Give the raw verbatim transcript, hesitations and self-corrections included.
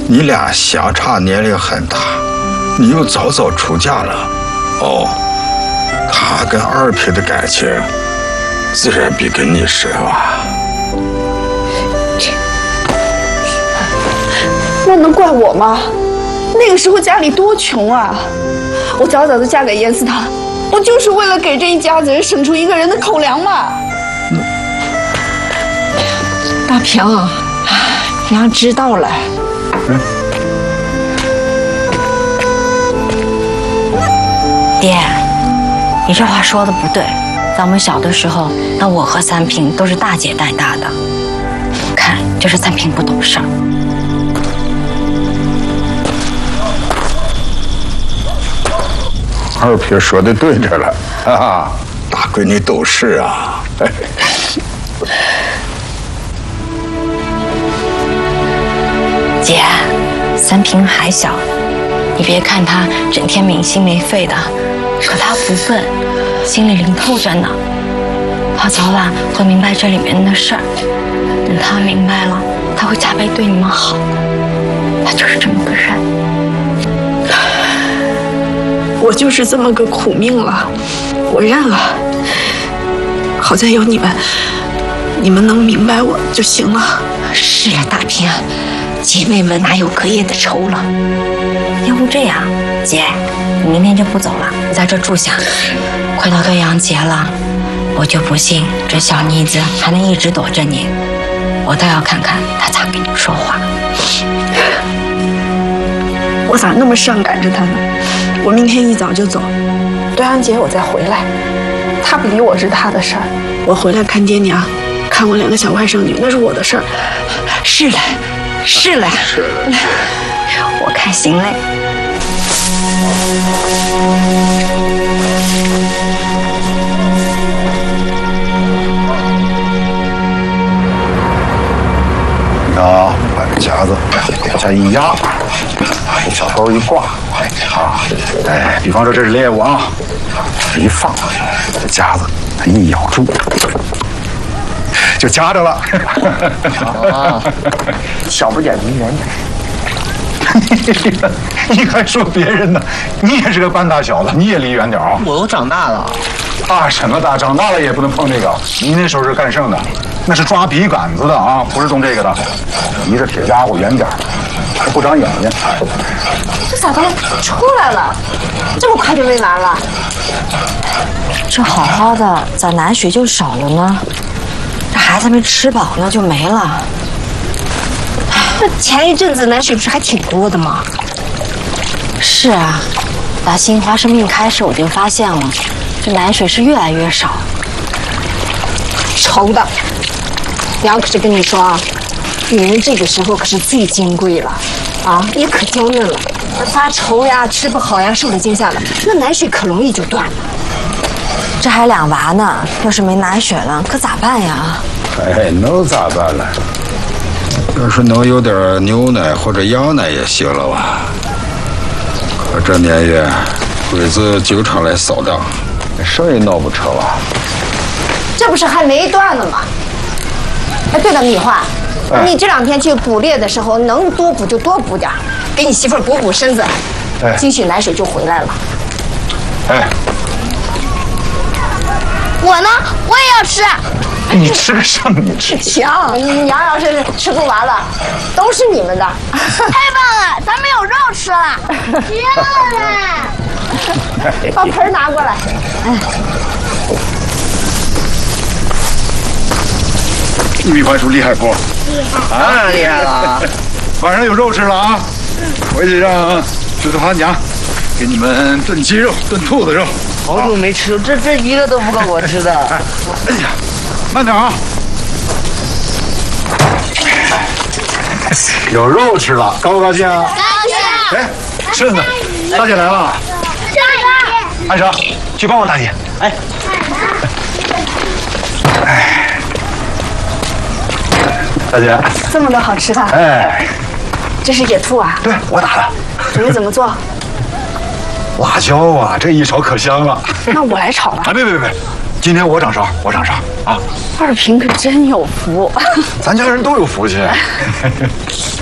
你俩相差年龄很大，你又早早出嫁了，哦，他跟二皮的感情自然比跟你深啊。 那能怪我吗？那个时候家里多穷啊！我早早的嫁给严思堂，我就是为了给这一家子人省出一个人的口粮嘛。 嗯、大平，娘知道了。嗯。 爹，你这话说的不对。在我们小的时候，那我和三平都是大姐带大的。看，就是三平不懂事儿。 二撇说的对着了啊，大闺女懂事啊。 姐，三平还小，你别看他整天没心没肺的，可他不笨，心里灵透着呢。他早晚会明白这里面的事儿，等他明白了，他会加倍对你们好的。他就是这么个人。 我就是这么个苦命了，我认了。好在有你们，你们能明白我就行了。 是啊，大平，姐妹们哪有隔夜的仇了？要不这样，姐，你明天就不走了，你在这住下。快到端阳节了，我就不信这小妮子还能一直躲着你。我倒要看看她咋跟你说话。 我咋那么上赶着她呢？我明天一早就走，端阳节我再回来。他不理我是他的事儿，我回来看爹娘，看我两个小外甥女，那是我的事儿。 是嘞，是嘞， 是嘞， 我看行嘞。 啊，把这夹子往下一压，这小钩一挂，啊，哎，比方说这是猎物啊，一放，这夹子它一咬住，就夹着了。 啊，小不点离远点。 你还说别人呢？你也是个半大小子，你也离远点啊！ 我都长大了。 大什么大？长大了也不能碰这个。你那时候是干剩的，那是抓笔杆子的啊，不是动这个的。离着铁家伙远点，还不长眼睛。 这咋都出来了？这么快就喂完了？ 这好好的，咋奶水就少了呢？这孩子没吃饱呢就没了。 那前一阵子奶水不是还挺多的吗？ 是啊，打新花生病开始我就发现了，这奶水是越来越少。 愁的，娘可是跟你说啊，女人这个时候可是最金贵了啊，也可娇嫩了。发愁呀，吃不好呀，受了惊吓了，那奶水可容易就断了。 这还两娃呢，要是没奶水了，可咋办呀？ 哎，能咋办了？要是能有点牛奶或者羊奶也行了吧。可这年月，鬼子经常来扫荡，生意闹不成了。 这不是还没断呢吗？哎，对了，米花，哎、你这两天去捕猎的时候，能多补就多补点，给你媳妇儿补补身子，哎，精血奶水就回来了。 哎， 我呢，我也要吃。 你吃个什么？你吃行，娘要是吃不完了，都是你们的。 太棒了，咱们有肉吃了。热了。 把盆拿过来。哎。 米花叔厉害不？ 厉害。 啊，厉害了！ 晚上有肉吃了啊！回去让朱子华娘给你们炖鸡肉、炖兔子肉。 好久没吃，这这一个都不够我吃的。 哎呀，慢点啊！有肉吃了，高不高兴啊？ 高兴。 哎，顺子，大姐来了。大姐，安生，去帮我大姐。哎。哎。大姐， 这么多好吃的。 哎， 这是野兔啊？ 对，我打的。 准备怎么做？ 辣椒啊，这一炒可香了。 那我来炒吧。 啊，别别别，今天我掌勺，我掌勺啊！ 二平可真有福， 咱家人都有福气。